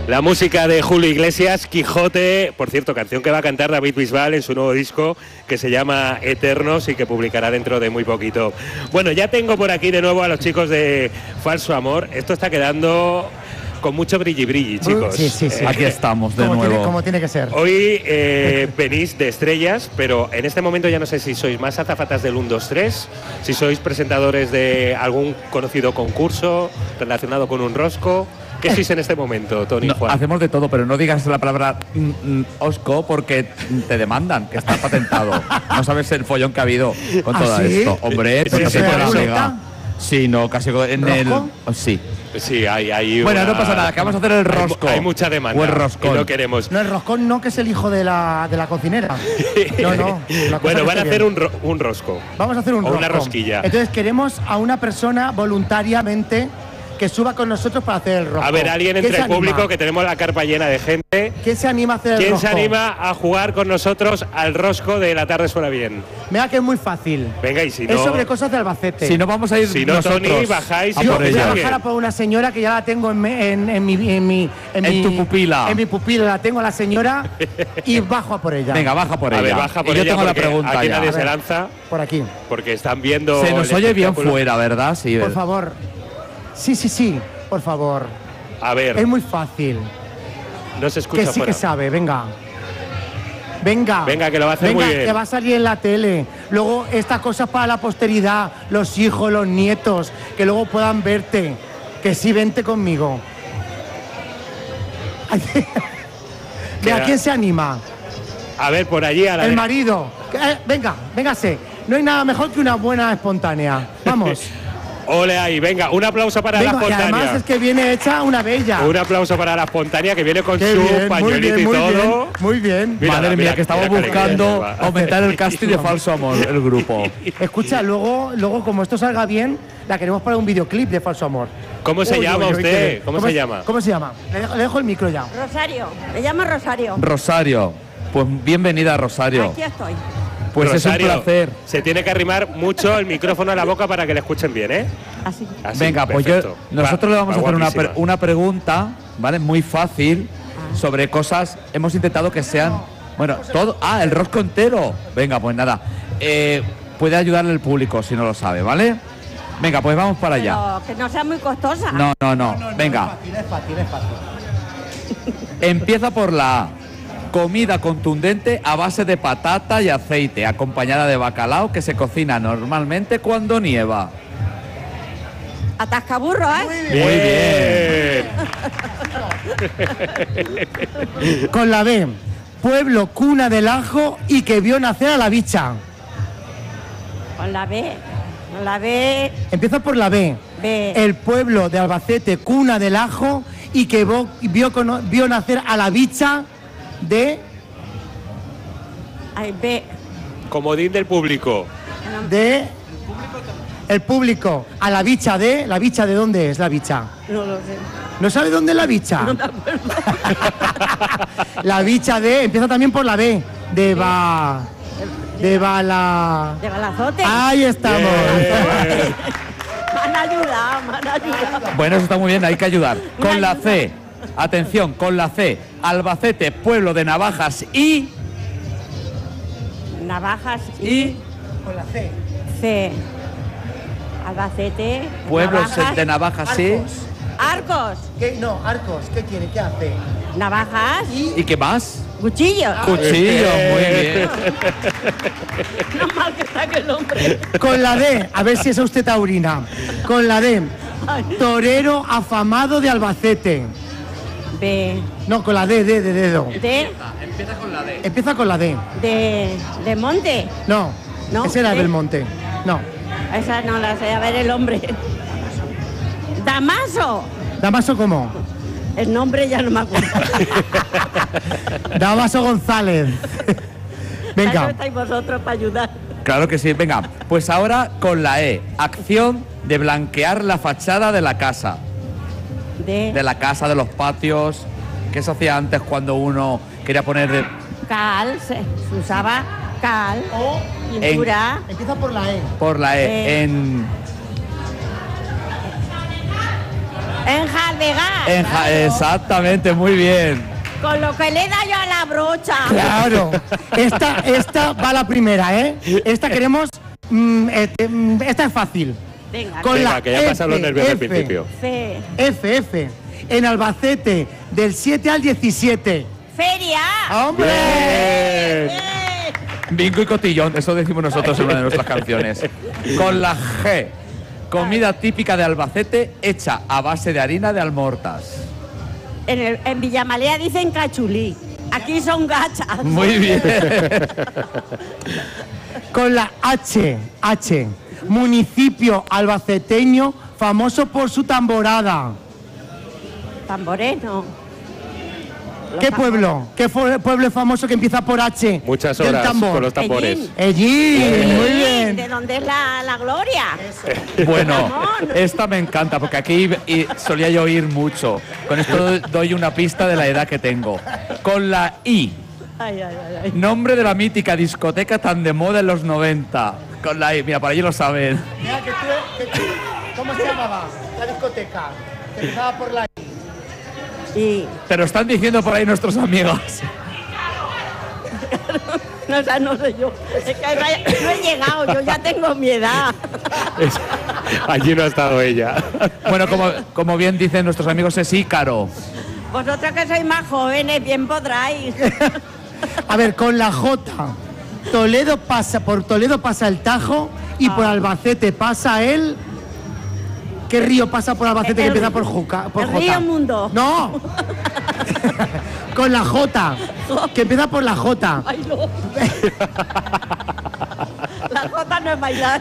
La música de Julio Iglesias, Quijote, por cierto, canción que va a cantar David Bisbal en su nuevo disco que se llama Eternos y que publicará dentro de muy poquito. Bueno, ya tengo por aquí de nuevo a los chicos de Falso Amor. Esto está quedando con mucho brilli, chicos. Sí. Aquí estamos de nuevo. Como tiene que ser. Hoy venís de estrellas, pero en este momento ya no sé si sois más azafatas del 1, 2, 3, si sois presentadores de algún conocido concurso relacionado con un rosco. ¿Qué sois en este momento, Tony? No, Juan? hacemos de todo, pero no digas la palabra osco porque te demandan, que está patentado. No sabes el follón que ha habido con todo esto. Hombre, Sí, pero sí, siempre la sí. liga. Sí, no, casi en ¿Rosco? el. Sí. Sí, hay Bueno, una- no pasa nada, que vamos a hacer el rosco. Hay mucha demanda. O el roscón. Y no queremos. No, el roscón no, que es el hijo de la cocinera. No. la cosa Bueno, que van a esté hacer bien. un rosco. Vamos a hacer un o roscón. una rosquilla. Entonces queremos a una persona voluntariamente que suba con nosotros para hacer el rosco. A ver, alguien ¿Quién entre se el público, anima? que tenemos la carpa llena de gente. ¿Quién se anima a hacer el ¿Quién rosco? se anima a jugar con nosotros al rosco de La Tarde Suena Bien? Mira que es muy fácil. Venga, y si Es no, sobre cosas de Albacete. Si no, vamos a ir Si no, nosotros Tony, bajáis a y Yo por voy a ella. bajar a por una señora que ya la tengo en mi tu pupila. En mi pupila la tengo a la señora y bajo a por ella. Venga, baja por a ella. ver, baja por y yo ella tengo la porque pregunta aquí ya. nadie A se ver. lanza Por aquí. porque están viendo. Se nos el oye bien espectáculo. fuera, ¿verdad? Sí. Por favor. Sí, por favor. A ver, Es muy fácil. no se escucha Que sí fuera. que sabe, venga. Venga. Venga, que lo va a hacer Venga, muy bien. que va a salir en la tele. Luego, estas cosas para la posteridad, los hijos, los nietos, que luego puedan verte. Que sí, vente conmigo. Mira, ¿quién se anima? A ver, por allí a la El de- marido. Véngase. No hay nada mejor que una buena espontánea. Vamos. Ole ahí, venga, un aplauso para la Venga, y espontánea. además es que viene hecha una bella. Un aplauso para la espontánea que viene con Qué su bien, muy pañuelito bien, y muy todo. bien, muy bien. Mira, Madre mira, mía, que estamos mira, que buscando alegría, aumentar el casting de Falso Amor, el grupo. Escucha, luego como esto salga bien, la queremos para un videoclip de Falso Amor. ¿Cómo se llama usted? qué bien. ¿Cómo se llama? ¿Cómo se llama? Le dejo el micro ya. Rosario, me llamo Rosario. Rosario, pues bienvenida, Rosario. Aquí estoy. Pues Rosario, es un placer. Se tiene que arrimar mucho el micrófono a la boca para que le escuchen bien, ¿eh? Así. Así, Venga, pues perfecto. nosotros le vamos a Va hacer guapísima. una pregunta, ¿vale? Muy fácil, sobre cosas. Hemos intentado que sean. Bueno, todo. Ah, el rosco entero. Venga, pues nada. Puede ayudarle el público si no lo sabe, ¿vale? Venga, pues vamos para allá. Pero que no sea muy costosa. No. Venga, Es fácil. empieza por la A. Comida contundente a base de patata y aceite, acompañada de bacalao que se cocina normalmente cuando nieva. Atascaburro, ¿eh? Muy bien. Con la B. Pueblo cuna del ajo y que vio nacer a la bicha. Con la B. Con la B. Empieza por la B. B. El pueblo de Albacete, cuna del ajo y que vio nacer a la bicha de Ay, B. Comodín del público. el público. A la bicha de. ¿La bicha de dónde es la bicha? No lo sé. ¿No sabe dónde es la bicha? No me acuerdo. La bicha de. Empieza también por la B. De va. De bala. De balazote. Ahí estamos. Me han ayudado. Bueno, eso está muy bien, hay que ayudar. Con la C, atención, con la C, Albacete, pueblo de navajas y Navajas Con la C. C. Albacete. pueblo navajas, de navajas y Arcos. ¿Qué? No, Arcos. ¿Qué tiene? ¿Qué hace? Navajas. ¿y qué más? Cuchillos. Cuchillo, muy bien. No mal que saque el nombre. Con la D. A ver si es usted taurina. Con la D. Torero afamado de Albacete. B. No, con la D, de dedo. De. Empieza con la D. De monte. No. No, Esa era D. Belmonte. No. Esa no la sé. A ver el hombre. Damaso. Damaso, ¿cómo? El nombre ya no me acuerdo. Damaso González. Para eso Venga. estáis vosotros para ayudar. Claro que sí, venga. Pues ahora con la E, acción de blanquear la fachada de la casa. De la casa, de los patios. ¿Qué se hacía antes cuando uno quería poner de... Cal. Se usaba cal. Pintura. Empieza por la E. por la E, en... En Jardegar. Exactamente, muy bien. Con lo que le da yo a la brocha. Claro. Esta va la primera, ¿eh? Esta queremos... esta es fácil. Venga, Con Venga, la que ya he pasado los nervios del F. principio. Fe. F. En Albacete, del 7 al 17. Feria. ¡Hombre! Bien. Bingo y cotillón, eso decimos nosotros en una de nuestras canciones. Con la G, comida típica de Albacete hecha a base de harina de almortas. En Villamalea dicen cachulí. Aquí son gachas. Muy bien. Con la H. Municipio albaceteño famoso por su tamborada. Tamboreno. ¿Qué pueblo? ¿Qué pueblo es famoso que empieza por H? Muchas del horas tambor? con los tambores. Ellín, muy bien. ¿De dónde es la gloria? Bueno, Ramón. esta me encanta porque aquí solía yo oír mucho. Con esto doy una pista de la edad que tengo. Con la I, Ay. nombre de la mítica discoteca tan de moda en los 90. Con la I, mira, para allí lo saben. Mira, ¿cómo se llamaba la discoteca? Que empezaba por la I. Y Pero están diciendo por ahí nuestros amigos. no, o sea, no sé yo. Es que no he llegado, yo ya tengo mi edad. Allí no ha estado ella. Bueno, como bien dicen nuestros amigos, es Ícaro. Vosotros que sois más jóvenes, bien podráis. A ver, con la J. Por Toledo pasa el Tajo y por Albacete pasa el... ¿Qué río pasa por Albacete que empieza por J? El río Mundo. ¡No! Con la J, que empieza por la J. Ay, no. La jota no es bailar.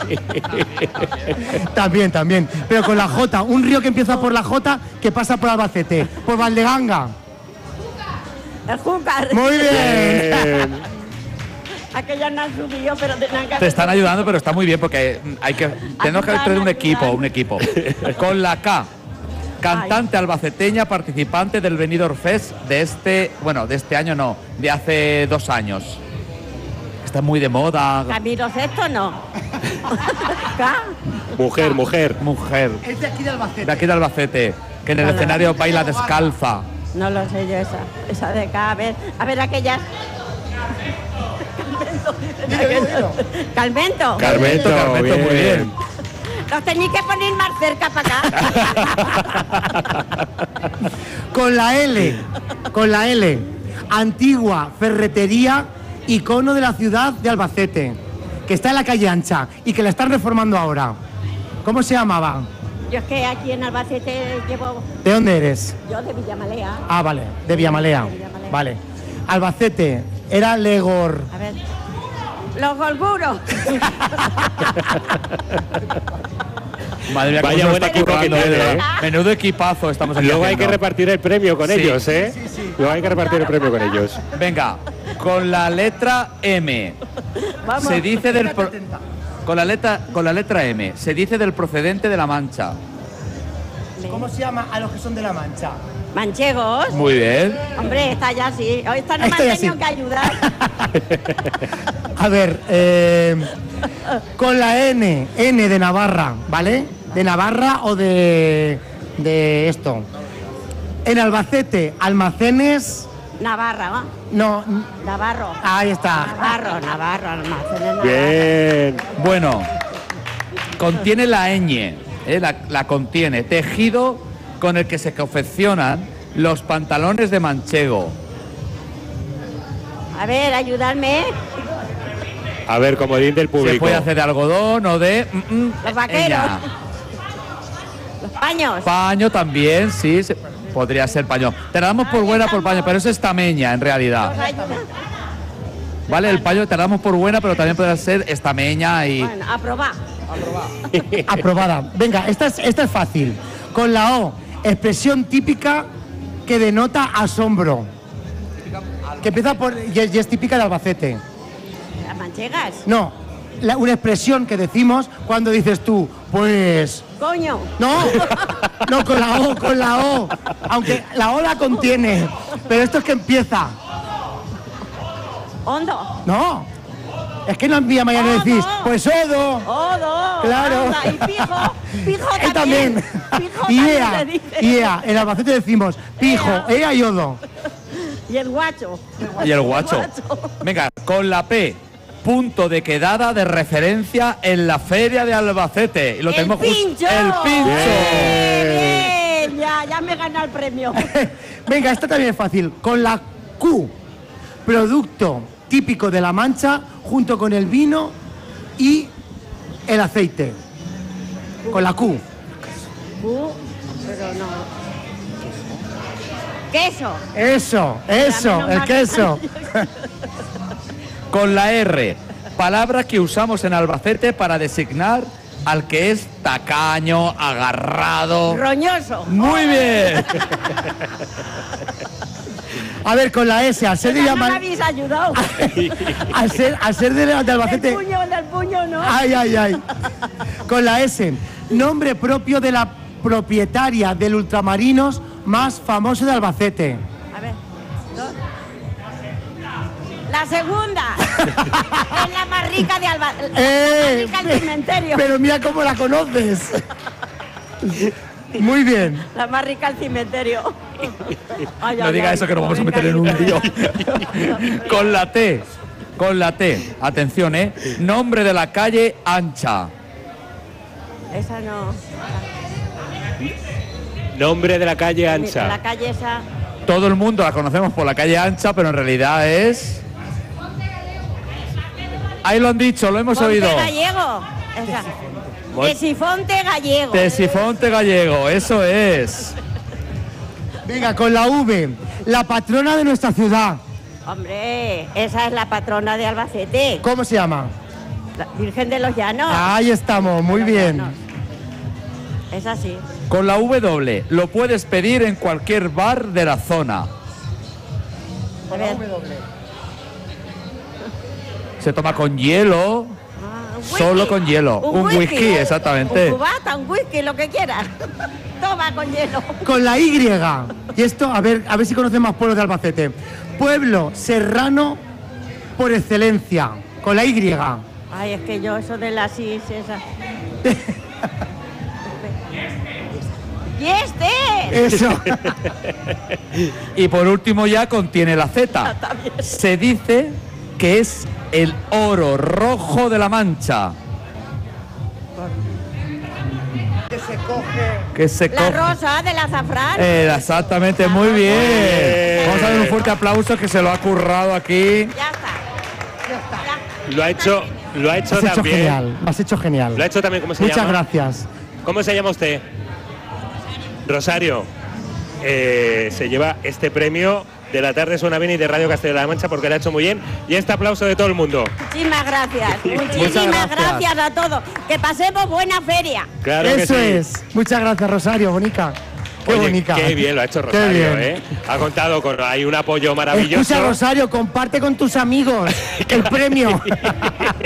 También. Pero con la J, un río que empieza por la J que pasa por Albacete. Por Valdeganga. El Júcar. Muy bien. Aquellas no han subido, pero tenían que... Te están ayudando, pero está muy bien porque tenemos que tener un equipo. Con la K, cantante albaceteña, participante del Benidorm Fest de este año no, de hace 2 años. Está muy de moda. Camilo Sexto no. ¿Ca? Mujer. Es de aquí de Albacete. De aquí de Albacete, que en el escenario baila descalza. No lo sé yo esa de acá. A ver aquellas. Dilo. Calmento. Carmento, muy bien. Los tenéis que poner más cerca para acá. Con la L, antigua ferretería, icono de la ciudad de Albacete, que está en la calle Ancha y que la están reformando ahora. ¿Cómo se llamaba? Yo es que aquí en Albacete llevo... ¿De dónde eres? Yo de Villamalea. Ah, vale, de Villamalea. De Villamalea. Vale. Albacete, era Legor. A ver. Los Golguros. Madre mía, Vaya cómo buen se está equipo que currando, tiene, ¿eh? ¿eh? Menudo equipazo estamos aquí Luego hay que haciendo. repartir el premio con Sí. ellos, ¿eh? Luego hay que repartir el premio con ellos. Venga, con la letra M. Vamos. Se dice con la letra M, se dice del procedente de la Mancha. ¿Cómo se llama a los que son de La Mancha? Manchegos. Muy bien. Hombre, esta ya sí. Hoy esta no me Esta ya han tenido sí. que ayudar. A ver, con la N de Navarra, ¿vale? De Navarra o de esto. En Albacete, almacenes... Navarra, No, Navarro. ahí está. Navarro, almacenes Navarro. Bien. Bueno, contiene la ñ, la contiene. Tejido con el que se confeccionan los pantalones de manchego. A ver, ayudarme. A ver, comodín del Se público. puede hacer de algodón o de... Los vaqueros. ella. Los paños. Paño también, sí, podría ser paño. Te la damos por buena por paño, pero eso es estameña en realidad. Nos ayuda. ¿Vale? El paño te la damos por buena, pero también podría ser estameña y... Bueno, a probar. Aprobada. Venga, esta es fácil. Con la O, expresión típica que denota asombro. Que empieza por... y es típica de Albacete. Las manchegas. No, una expresión que decimos cuando dices tú, pues... Coño. No, no, con la O. Aunque la O la contiene. Pero esto es que empieza. Hondo. No, Es que no envía mañana Odo. decís, pues Odo. Odo. Claro. Anda, y pijo Él también. también. Pijo Y también Ea, se dice. y Ea. En Albacete decimos pijo, Ea y Odo. Y el guacho. Y el guacho. Venga, con la P. Punto de quedada de referencia en la feria de Albacete. Y lo El tenemos justo. pincho. El pincho. Bien, ya me gana el premio. Venga, esta también es fácil. Con la Q. Producto típico de La Mancha junto con el vino y el aceite. Con la Q. Pero no. Queso. Eso, menos el mal. queso. Con la R. Palabra que usamos en Albacete para designar al que es tacaño, agarrado. Roñoso. Muy bien. A ver, con la S, al ser de Ya no me llamar. habéis ayudado. Al ser de Albacete. Del puño no. Ay, ay, ay. Con la S. Nombre propio de la propietaria del ultramarinos más famoso de Albacete. A ver. La segunda. Es la más rica de Albacete. La más rica del cementerio. Pero mira cómo la conoces. Muy bien. La más rica del cementerio. Ay, No ay, diga ay. eso que nos vamos a meter en un lío. Con la T. Con la T. Atención, ¿eh? Nombre de la calle Ancha. Esa no. Nombre de la calle Ancha. La calle esa. Todo el mundo la conocemos por la calle Ancha, pero en realidad es... Ahí lo han dicho, lo hemos Fonte oído. Gallego. Esa. Tesifonte Gallego. Tesifonte Gallego, eso es. Venga, con la V. La patrona de nuestra ciudad. Hombre, esa es la patrona de Albacete. ¿Cómo se llama? La Virgen de los Llanos. Ahí estamos, muy bien. Es así. Con la W, lo puedes pedir en cualquier bar de la zona. A ver. Se toma con hielo, Un whisky. solo con hielo. Un whisky, exactamente. Un cubata, un whisky, lo que quieras. Toma con hielo. Con la Y. Y esto, a ver si conocen más pueblos de Albacete. Pueblo serrano por excelencia. Con la Y. Ay, es que yo eso de las is, esa. ¡Y este! Eso. Y por último ya contiene la Z. Se dice que es el oro rojo de la Mancha. Que se La coge. rosa del azafrán. Exactamente, muy bien. Vamos a dar un fuerte aplauso que se lo ha currado aquí. Ya está. Ya. Lo ha hecho Lo has hecho también. genial. Lo has hecho genial. Lo ha hecho también, ¿cómo se Muchas llama? gracias. ¿Cómo se llama usted? Rosario. Se lleva este premio de la tarde suena bien y de Radio Castilla-La Mancha porque lo ha hecho muy bien. Y este aplauso de todo el mundo. Muchísimas gracias. Muchas Muchísimas gracias. gracias a todos. Que pasemos buena feria. Claro que Eso sí. es. Muchas gracias, Rosario. Bonica. Qué Oye, bonita. qué bien lo ha hecho Qué Rosario, bien. ¿eh? Ha contado con ahí un apoyo maravilloso. Escucha, Rosario, comparte con tus amigos el premio.